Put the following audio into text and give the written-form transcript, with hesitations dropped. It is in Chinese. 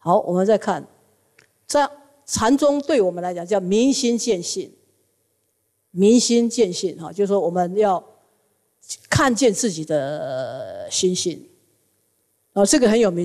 好，我们再看，在禅宗对我们来讲叫明心见性。明心见性哈，就是说我们要看见自己的心性，这个很有名。